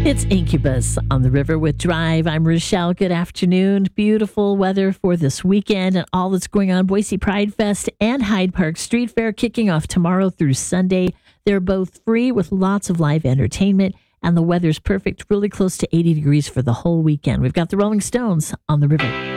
It's Incubus on the River with Drive. I'm Rochelle. Good afternoon. Beautiful weather for this weekend and all that's going on. Boise Pride Fest and Hyde Park Street Fair kicking off tomorrow through Sunday. They're both free with lots of live entertainment, and the weather's perfect, really close to 80 degrees for the whole weekend. We've got the Rolling Stones on the River.